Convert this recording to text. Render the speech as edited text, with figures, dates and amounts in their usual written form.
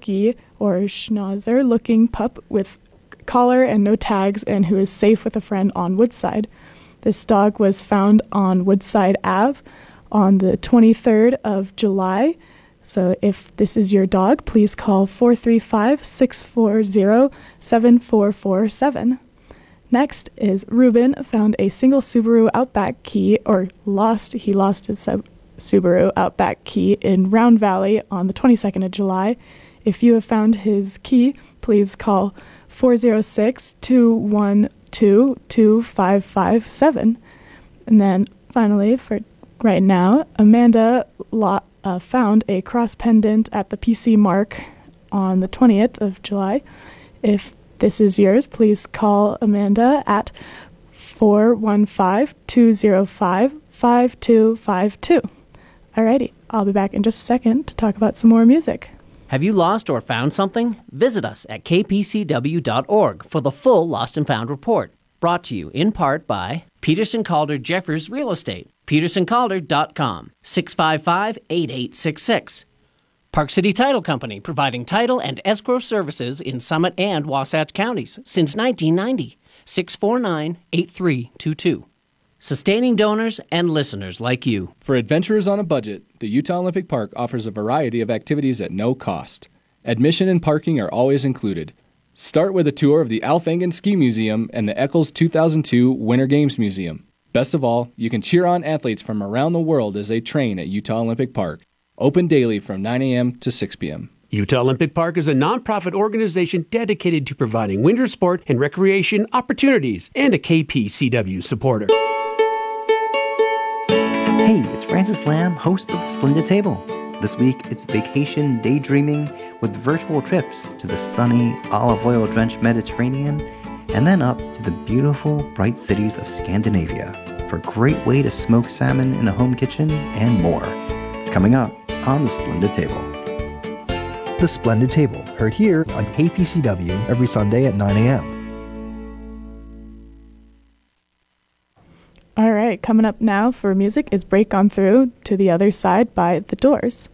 husky or schnauzer looking pup with collar and no tags and who is safe with a friend on Woodside. This dog was found on Woodside Ave on the 23rd of July. So if this is your dog, please call 435-640-7447. Next is Ruben found a single Subaru Outback key, or he lost his Subaru Outback key in Round Valley on the 22nd of July. If you have found his key, please call 406-212-2557. And then finally, for right now, Amanda found a cross pendant at the PC Mark on the 20th of July. If this is yours, please call Amanda at 415-205-5252. Alrighty, I'll be back in just a second to talk about some more music. Have you lost or found something? Visit us at kpcw.org for the full Lost and Found report. Brought to you in part by Peterson Calder Jeffers Real Estate, petersoncalder.com, 655-8866. Park City Title Company, providing title and escrow services in Summit and Wasatch counties since 1990, 649-8322. Sustaining donors and listeners like you. For adventurers on a budget, the Utah Olympic Park offers a variety of activities at no cost. Admission and parking are always included. Start with a tour of the Alf Engen Ski Museum and the Eccles 2002 Winter Games Museum. Best of all, you can cheer on athletes from around the world as they train at Utah Olympic Park. Open daily from 9 a.m. to 6 p.m. Utah Olympic Park is a nonprofit organization dedicated to providing winter sport and recreation opportunities and a KPCW supporter. Hey, it's Francis Lamb, host of The Splendid Table. This week, it's vacation daydreaming with virtual trips to the sunny, olive oil-drenched Mediterranean and then up to the beautiful, bright cities of Scandinavia for a great way to smoke salmon in a home kitchen and more. It's coming up on The Splendid Table. The Splendid Table, heard here on KPCW every Sunday at 9 a.m. All right, coming up now for music is Break On Through to the Other Side by The Doors.